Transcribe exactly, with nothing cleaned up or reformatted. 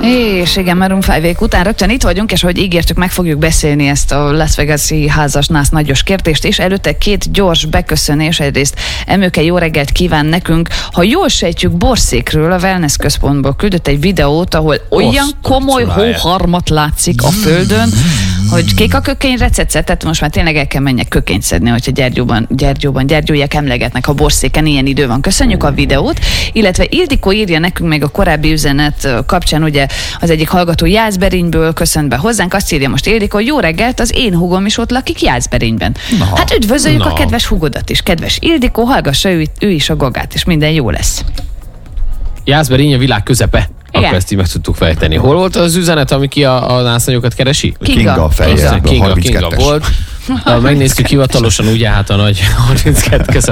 És igen, Maroon öt után rögtön itt vagyunk, és ahogy ígértük, meg fogjuk beszélni ezt a Las Vegas-i házas nász nagyos kérdést, és előtte két gyors beköszönés. Egyrészt Emőke jó reggelt kíván nekünk. Ha jól sejtjük, Borszékről, a wellness központból küldött egy videót, ahol olyan komoly hóharmat látszik a földön, hogy kék a kökény receptet, tehát most már tényleg el kell menjek kökényt szedni, hogyha Gyergyóban, Gyergyóban Gyergyóiek emlegetnek a Borszéken, ilyen idő van. Köszönjük a videót, illetve Ildikó írja nekünk még a korábbi üzenet kapcsán, ugye az egyik hallgató Jászberényből köszönt be hozzánk, azt írja most Ildikó, jó reggelt, az én húgom is ott lakik Jászberényben. Na, hát üdvözöljük na. a kedves húgodat is, kedves Ildikó, hallgassa ő, ő is a gagát, és minden jó lesz. Jászberény a világ közepe. Igen. Akkor ezt így meg tudtuk fejteni. Hol volt az üzenet, ami ki a, a násznagyokat keresi? Kinga. Kinga fejjel. Kinga, Kinga volt. Megnéztük hivatalosan, ugye hát a nagy harminckettő.